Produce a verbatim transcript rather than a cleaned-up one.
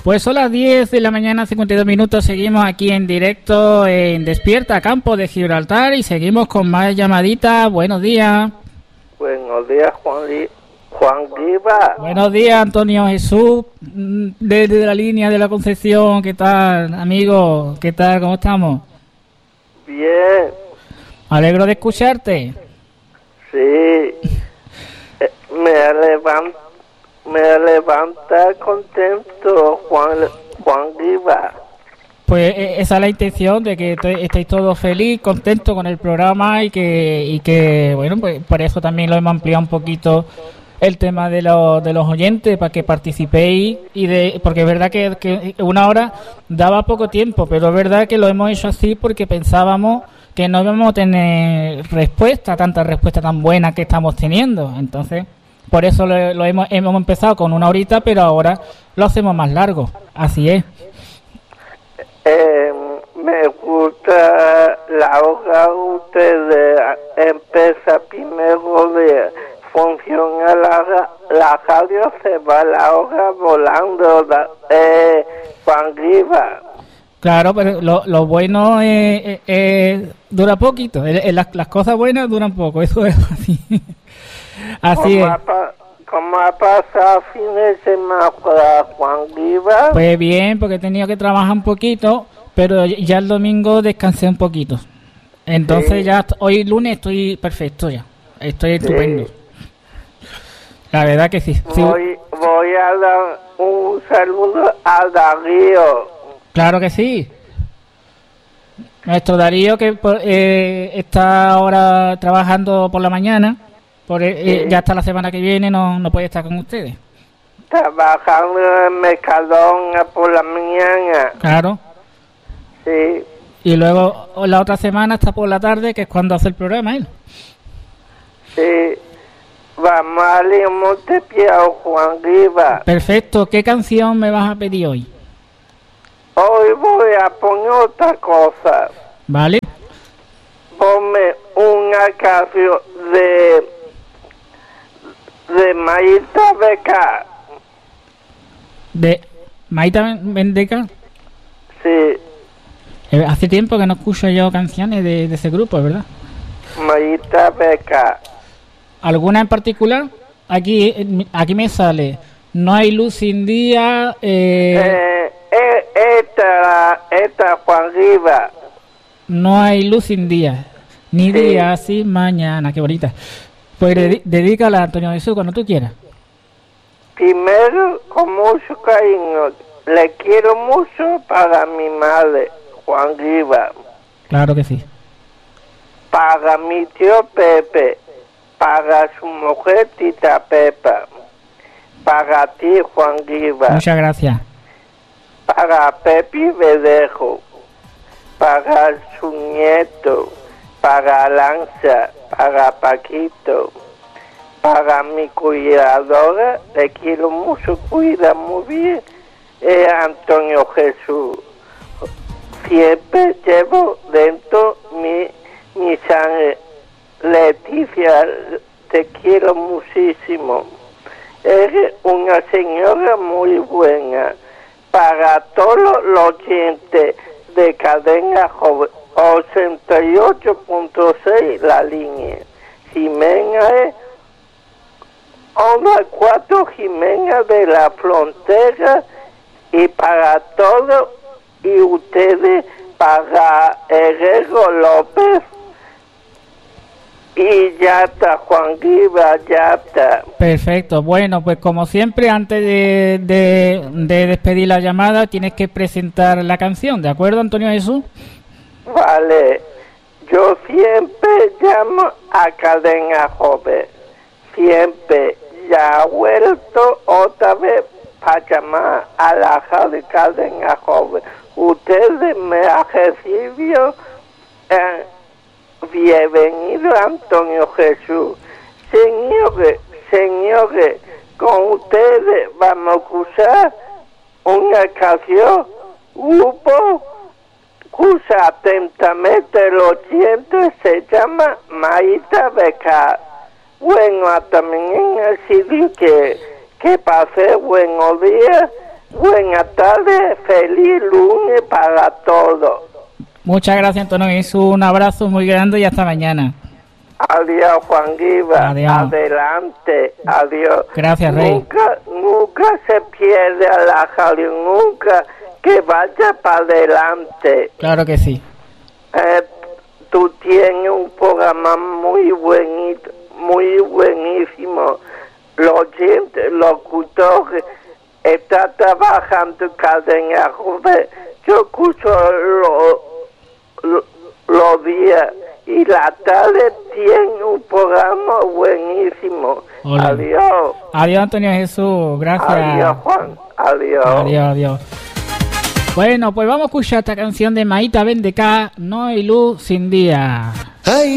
Pues son las diez de la mañana, cincuenta y dos minutos. Seguimos aquí en directo en Despierta Campo de Gibraltar y seguimos con más llamaditas. Buenos días. Buenos días, Juan, Juan Riva. Buenos días, Antonio Jesús, desde la línea de la Concepción. ¿Qué tal, amigo? ¿Qué tal? ¿Cómo estamos? Bien. Alegro de escucharte. Sí. Me levanta, me levanta contento, Juan, Juan Riva. Pues esa es la intención, de que estéis todos felices, contentos con el programa y que, y que bueno, pues por eso también lo hemos ampliado un poquito el tema de los, de los oyentes, para que participéis, y de porque es verdad que, que una hora daba poco tiempo, pero es verdad que lo hemos hecho así porque pensábamos que no íbamos a tener respuesta, tanta respuesta tan buena que estamos teniendo. Entonces, por eso lo, lo hemos, hemos empezado con una horita, pero ahora lo hacemos más largo. Así es. Eh, me gusta la hora ustedes empieza primero de funciona la, la radio, se va la hora volando, la, eh, Juan Riva. Claro, pero lo, lo bueno es, es, es, dura poquito, es, es, las, las cosas buenas duran poco, eso es así. Así es. ¿Cómo ha pasado fin de semana para Juan Riva? Pues bien, porque he tenido que trabajar un poquito, pero ya el domingo descansé un poquito. Entonces sí. Ya hoy lunes estoy perfecto ya, estoy estupendo. Sí. La verdad que sí. sí. Voy, voy a dar un saludo a Darío. Claro que sí. Nuestro Darío que eh, está ahora trabajando por la mañana. Por, eh, sí. Ya hasta la semana que viene no, no puede estar con ustedes. Trabajando en Mercadona por la mañana. Claro. Sí. Y luego la otra semana está por la tarde, que es cuando hace el programa él. Sí. Vamos a leer Montepiao, Juan Riva. Perfecto. ¿Qué canción me vas a pedir hoy? Hoy voy a poner otra cosa. Vale. Ponme una canción de de Maíta Beca. ¿De Maíta Bendeca? Sí. Eh, hace tiempo que no escucho yo canciones de, de ese grupo, ¿verdad? Maíta Beca. ¿Alguna en particular? Aquí aquí me sale No hay luz sin día. Eh, eh, eh, esta, esta Juan Riva. No hay luz sin día, ni sí. Día sin mañana. Qué bonita. Pues sí. Dedícala a Antonio Jesús cuando tú quieras. Primero, con mucho cariño, le quiero mucho para mi madre, Juan Riva. Claro que sí. Para mi tío Pepe, para su mujer Tita Pepa, para ti, Juan Riva. Muchas gracias. Para Pepi Verdejo, para su nieto, para Lanza, para Paquito, para mi cuidadora, le quiero mucho, cuida muy bien, eh, Antonio Jesús. Siempre llevo dentro mi, mi sangre. Leticia, te quiero muchísimo. Eres una señora muy buena. Para todos los oyentes de Cadena Joven, ochenta y ocho punto seis la línea. Jimena es onda cuatro, Jimena de la Frontera, y para todos y ustedes, para Herrero López, y ya está, Juan Riva, ya está. Perfecto. Bueno, pues como siempre, antes de, de, de despedir la llamada, tienes que presentar la canción, ¿de acuerdo, Antonio Jesús? Vale. Yo siempre llamo a Cadena Joven. Siempre. Ya he vuelto otra vez para llamar a la radio Cadena Joven. Ustedes me han recibido en... Bienvenido, Antonio Jesús. Señores, señores, con ustedes vamos a escuchar una canción, grupo, escucha atentamente los oyentes, se llama Maíta Beca. Bueno, también en el C D que, que pasé buenos días, Buenas tardes, feliz lunes para todos. Muchas gracias, Antonio Jesús. Un abrazo muy grande y hasta mañana. Adiós, Juan Guiba. Adiós. Adelante. Adiós. Gracias, Rey. Nunca, nunca se pierde a la radio, nunca que vaya para adelante. Claro que sí. Eh, tú tienes un programa muy buenito, muy buenísimo. Los oyentes, locutores, está trabajando en cadena. Yo escucho los lo, lo días y la tarde tiene un programa buenísimo. Hola. Adiós. Adiós, Antonio Jesús. Gracias. Adiós, Juan. Adiós. Adiós, adiós. Bueno, pues vamos a escuchar esta canción de Maíta Vendecá, No hay luz sin día. Ay.